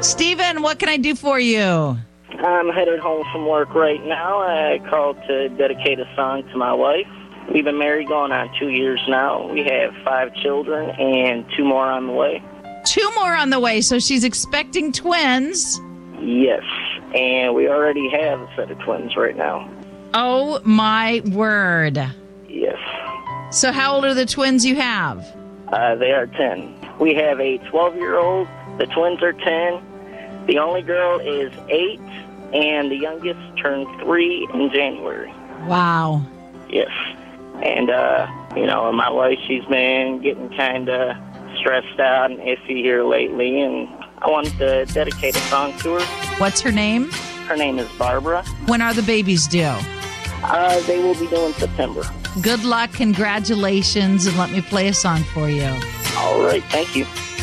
Steven, what can I do for you? I'm headed home from work right now. I called to dedicate a song to my wife. We've been married going on 2 years now. We have 5 children and 2 more on the way. 2 more on the way, so she's expecting twins. Yes, and we already have a set of twins right now. Oh, my word. Yes. So how old are the twins you have? They are 10. We have a 12-year-old. The twins are 10. The only girl is 8, and the youngest turned 3 in January. Wow. Yes. And, my wife, she's been getting kind of stressed out and iffy here lately, and I wanted to dedicate a song to her. What's her name? Her name is Barbara. When are the babies due? They will be due in September. Good luck, congratulations, and let me play a song for you. All right, thank you.